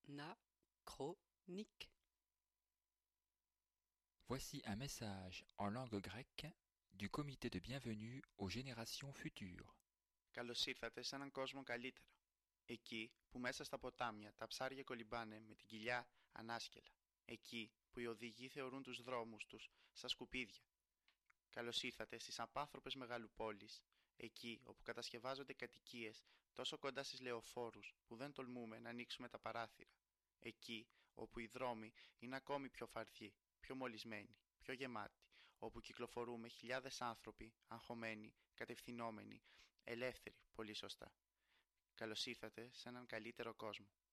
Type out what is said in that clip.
Anachronique. Voici un message en langue grecque du comité de bienvenue aux générations futures. Καλώς ήρθατε σε έναν κόσμο καλύτερο. Εκεί που μέσα στα ποτάμια τα ψάρια κολυμπάνε με την κοιλιά ανάσκελα. Εκεί που οι οδηγοί θεωρούν τους δρόμους τους σαν σκουπίδια. Καλώς ήρθατε στις απάνθρωπες μεγαλοπόλεις. Εκεί όπου κατασκευάζονται κατοικίες τόσο κοντά στις λεωφόρους που δεν τολμούμε να ανοίξουμε τα παράθυρα. Εκεί όπου οι δρόμοι είναι ακόμη πιο φαρδιοί, πιο μολυσμένοι, πιο γεμάτοι, όπου κυκλοφορούμε χιλιάδες άνθρωποι, αγχωμένοι, κατευθυνόμενοι, ελεύθεροι, πολύ σωστά. Καλώς ήρθατε σε έναν καλύτερο κόσμο.